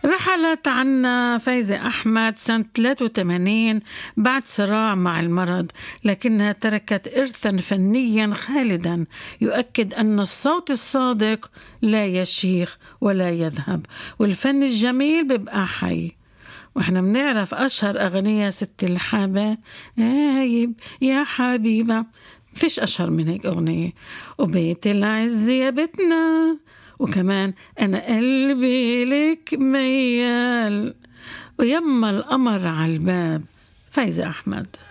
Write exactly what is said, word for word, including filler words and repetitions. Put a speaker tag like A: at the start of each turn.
A: رحلت عنا فايزة أحمد سنة ثلاثة وثمانين بعد صراع مع المرض، لكنها تركت إرثا فنيا خالدا يؤكد أن الصوت الصادق لا يشيخ ولا يذهب، والفن الجميل بيبقى حي. واحنا بنعرف أشهر أغنية ست الحابة هايب يا حبيبة، فيش أشهر من هيك أغنية. وبيت العز يا بيتنا، وكمان أنا قلبي لك ميال، ويما القمر على الباب. فايزة أحمد.